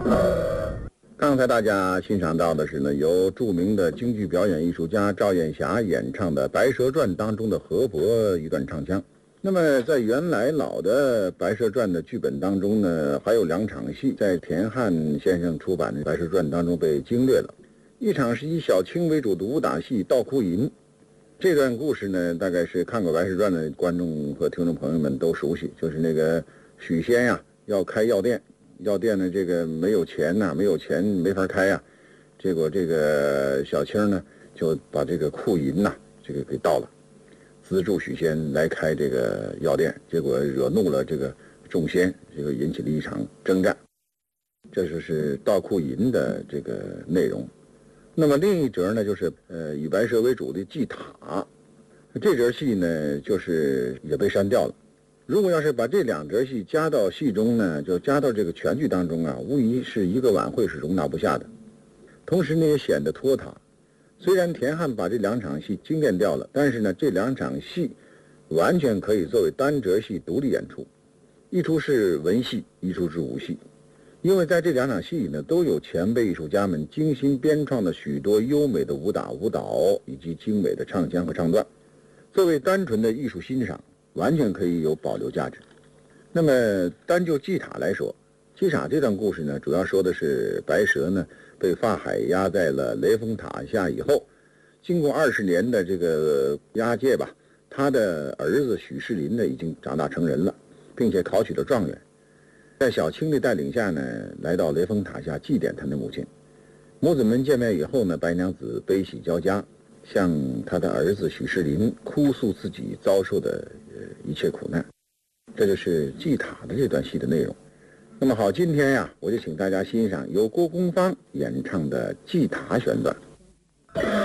刚才大家欣赏到的是呢，由著名的京剧表演艺术家赵燕霞演唱的《白蛇传》当中的河伯一段唱腔。那么在原来老的《白蛇传》的剧本当中呢，还有2场戏在田汉先生出版的《白蛇传》当中被精略了。一场是以小青为主的武打戏《倒哭吟》，这段故事呢，大概是看过《白蛇传》的观众和听众朋友们都熟悉，就是那个许仙呀要开药店。药店呢，这个没有钱呐，没有钱没法开呀。结果这个小青呢，就把这个库银呐，这个给盗了，资助许仙来开这个药店，结果惹怒了这个众仙，这个引起了一场征战。这就是盗库银的这个内容。那么另一折呢，就是以白蛇为主的祭塔，这折戏呢，就是也被删掉了。如果要是把这2折戏加到戏中呢，就加到这个全剧当中啊，无疑是一个晚会是容纳不下的。同时呢，也显得拖沓。虽然田汉把这2场戏精炼掉了，但是呢，这2场戏完全可以作为单折戏独立演出，一出是文戏，一出是武戏。因为在这2场戏里呢，都有前辈艺术家们精心编创的许多优美的武打、舞蹈以及精美的唱腔和唱段，作为单纯的艺术欣赏，完全可以有保留价值。那么单就祭塔来说，祭塔这段故事呢，主要说的是白蛇呢被法海压在了雷峰塔下以后，经过20年的这个押解吧，他的儿子许世林呢已经长大成人了，并且考取了状元，在小青的带领下呢，来到雷峰塔下祭奠他的母亲。母子们见面以后呢，白娘子悲喜交加，向他的儿子许世林哭诉自己遭受的一切苦难。这就是祭塔的这段戏的内容。那么好，今天呀，我就请大家欣赏由郭公芳演唱的祭塔选段。